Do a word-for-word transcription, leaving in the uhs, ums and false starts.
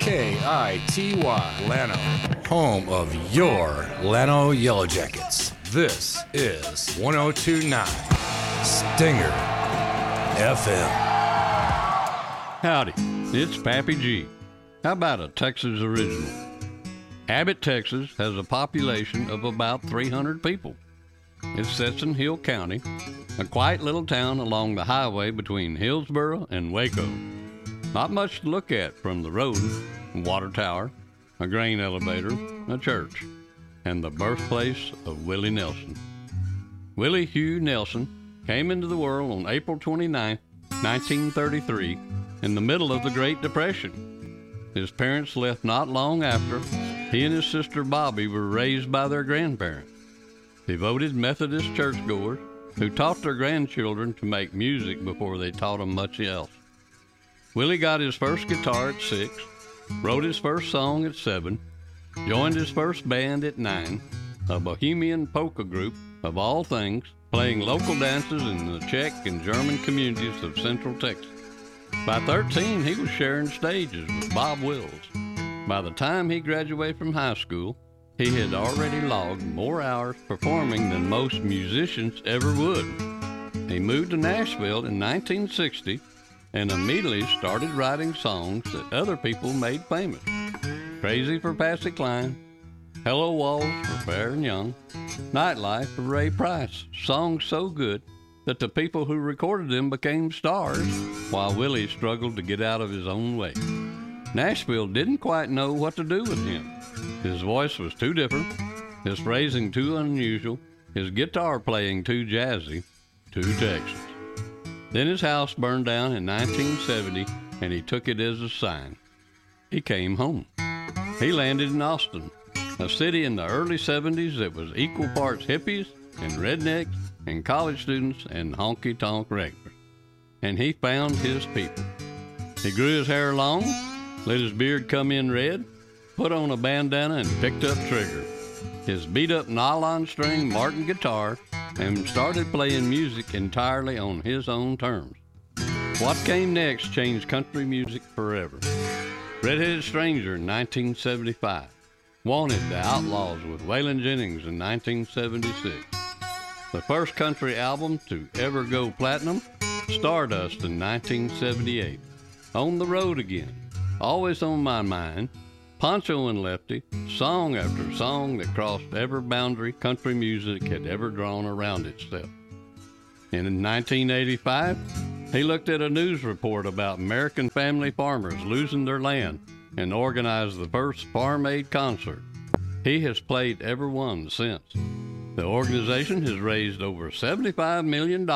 K I T Y, Llano, home of your Llano Yellow Jackets. This is one oh two point nine Stinger F M. Howdy, it's Pappy G. How about a Texas original? Abbott, Texas has a population of about three hundred people. It sits in Hill County, a quiet little town along the highway between Hillsboro and Waco. Not much to look at from the road: a water tower, a grain elevator, a church, and the birthplace of Willie Nelson. Willie Hugh Nelson came into the world on April twenty-ninth, nineteen thirty-three, in the middle of the Great Depression. His parents left not long after. He and his sister Bobby were raised by their grandparents, devoted Methodist churchgoers who taught their grandchildren to make music before they taught them much else. Willie got his first guitar at six, wrote his first song at seven, joined his first band at nine, a bohemian polka group of all things, playing local dances in the Czech and German communities of Central Texas. By thirteen, he was sharing stages with Bob Wills. By the time he graduated from high school, he had already logged more hours performing than most musicians ever would. He moved to Nashville in nineteen sixty and immediately started writing songs that other people made famous. Crazy for Patsy Cline, Hello Walls for Fair and Young, Nightlife for Ray Price, songs so good that the people who recorded them became stars while Willie struggled to get out of his own way. Nashville didn't quite know what to do with him. His voice was too different, his phrasing too unusual, his guitar playing too jazzy, too Texas. Then his house burned down in nineteen seventy, and he took it as a sign. He came home. He landed in Austin, a city in the early seventies that was equal parts hippies and rednecks and college students and honky-tonk regulars. And he found his people. He grew his hair long, let his beard come in red, put on a bandana and picked up Trigger, his beat-up nylon string Martin guitar, and started playing music entirely on his own terms. What came next changed country music forever. Red-Headed Stranger in nineteen seventy-five, Wanted the Outlaws with Waylon Jennings in nineteen seventy-six. The first country album to ever go platinum, Stardust in nineteen seventy-eight. On the Road Again, Always on My Mind, Pancho and Lefty, song after song that crossed every boundary country music had ever drawn around itself. And in nineteen eighty-five, he looked at a news report about American family farmers losing their land and organized the first Farm Aid concert. He has played every one since. The organization has raised over seventy-five million dollars